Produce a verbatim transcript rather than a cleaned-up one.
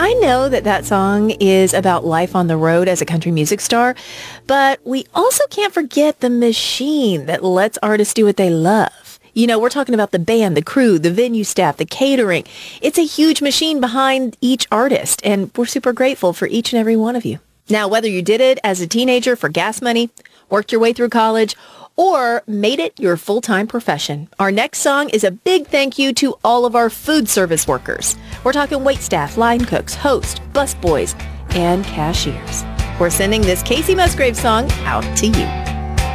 I know that that song is about life on the road as a country music star, but we also can't forget the machine that lets artists do what they love. You know, we're talking about the band, the crew, the venue staff, the catering. It's a huge machine behind each artist, and we're super grateful for each and every one of you. Now, whether you did it as a teenager for gas money, worked your way through college, or made it your full-time profession, our next song is a big thank you to all of our food service workers. We're talking waitstaff, line cooks, hosts, busboys, and cashiers. We're sending this Casey Musgrave song out to you.